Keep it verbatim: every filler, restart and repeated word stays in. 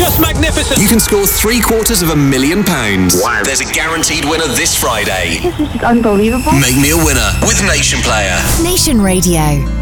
just magnificent. You can score three quarters of a million pounds. Wow. There's a guaranteed winner this Friday. This is unbelievable. Make me a winner with Nation Player. Nation Radio.